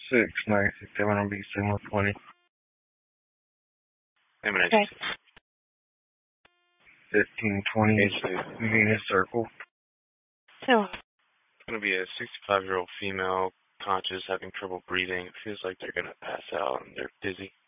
69667 will be 720. Name and Okay. agency. 1520 Venus Circle. So, It's going to be a 65-year-old female, conscious, having trouble breathing. It feels like they're going to pass out and they're dizzy.